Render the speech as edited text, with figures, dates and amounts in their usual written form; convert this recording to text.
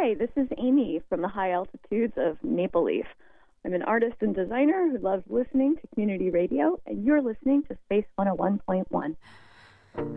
Hi, this is Amy from the high altitudes of Maple Leaf. I'm an artist and designer who loves listening to community radio, and you're listening to Space 101.1.